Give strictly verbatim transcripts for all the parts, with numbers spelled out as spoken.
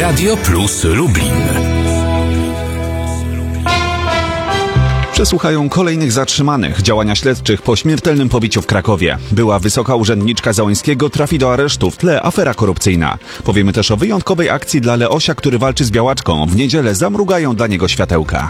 Radio Plus Lublin. Przesłuchają kolejnych zatrzymanych. Działania śledczych po śmiertelnym pobiciu w Krakowie. Była wysoka urzędniczka Załęskiego trafi do aresztu, w tle afera korupcyjna. Powiemy też o wyjątkowej akcji dla Leosia, który walczy z białaczką. W niedzielę zamrugają dla niego światełka.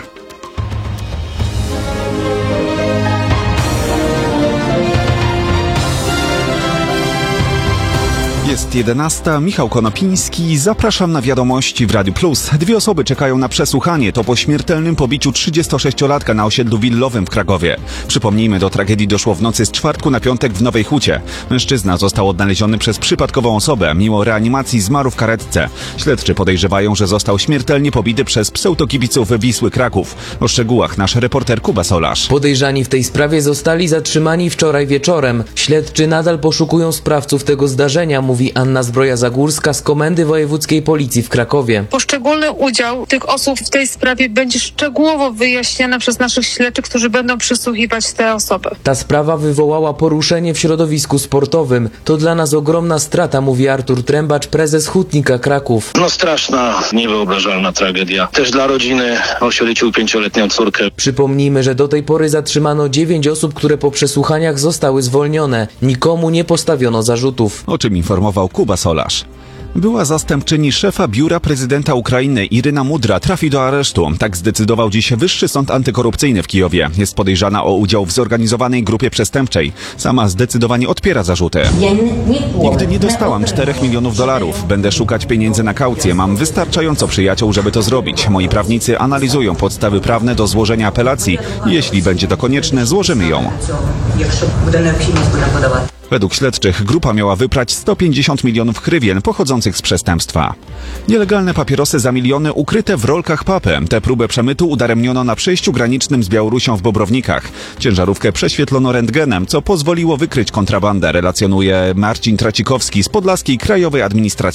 Jest jedenasta, Michał Konopiński, zapraszam na wiadomości w Radiu Plus. Dwie osoby czekają na przesłuchanie, to po śmiertelnym pobiciu trzydziestosześciolatka na osiedlu willowym w Krakowie. Przypomnijmy, do tragedii doszło w nocy z czwartku na piątek w Nowej Hucie. Mężczyzna został odnaleziony przez przypadkową osobę, mimo reanimacji zmarł w karetce. Śledczy podejrzewają, że został śmiertelnie pobity przez pseudokibiców Wisły Kraków. O szczegółach nasz reporter Kuba Solarz. Podejrzani w tej sprawie zostali zatrzymani wczoraj wieczorem. Śledczy nadal poszukują sprawców tego zdarzenia, mówi Anna Zbroja-Zagórska z Komendy Wojewódzkiej Policji w Krakowie. Poszczególny udział tych osób w tej sprawie będzie szczegółowo wyjaśniany przez naszych śledczych, którzy będą przesłuchiwać te osoby. Ta sprawa wywołała poruszenie w środowisku sportowym. To dla nas ogromna strata, mówi Artur Trębacz, prezes Hutnika Kraków. No straszna, niewyobrażalna tragedia. Też dla rodziny oświadczył pięcioletnią córkę. Przypomnijmy, że do tej pory zatrzymano dziewięć osób, które po przesłuchaniach zostały zwolnione. Nikomu nie postawiono zarzutów. O czym informował Kuba Solarz. Była zastępczyni szefa biura prezydenta Ukrainy Iryna Mudra trafi do aresztu. Tak zdecydował dziś Wyższy Sąd Antykorupcyjny w Kijowie. Jest podejrzana o udział w zorganizowanej grupie przestępczej. Sama zdecydowanie odpiera zarzuty. Nigdy nie dostałam czterech milionów dolarów. Będę szukać pieniędzy na kaucję. Mam wystarczająco przyjaciół, żeby to zrobić. Moi prawnicy analizują podstawy prawne do złożenia apelacji. Jeśli będzie to konieczne, złożymy ją. Według śledczych grupa miała wyprać sto pięćdziesiąt milionów hrywien pochodzących z przestępstwa. Nielegalne papierosy za miliony ukryte w rolkach papy. Tę próbę przemytu udaremniono na przejściu granicznym z Białorusią w Bobrownikach. Ciężarówkę prześwietlono rentgenem, co pozwoliło wykryć kontrabandę, relacjonuje Marcin Tracikowski z Podlaskiej Krajowej Administracji